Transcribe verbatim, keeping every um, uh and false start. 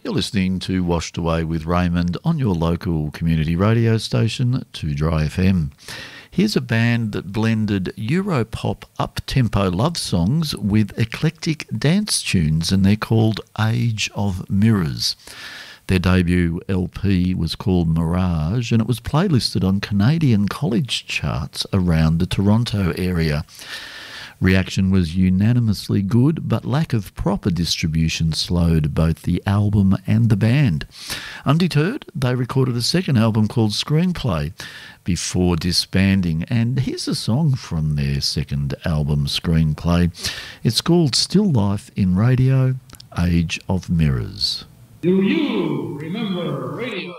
You're listening to Washed Away with Raymond on your local community radio station, two Dry F M. Here's a band that blended Europop up-tempo love songs with eclectic dance tunes, and they're called Age of Mirrors. Their debut L P was called Mirage, and it was playlisted on Canadian college charts around the Toronto area. Reaction was unanimously good, but lack of proper distribution slowed both the album and the band. Undeterred, they recorded a second album called Screenplay before disbanding, and here's a song from their second album, Screenplay. It's called Still Life in Radio, Age of Mirrors. Do you remember radio?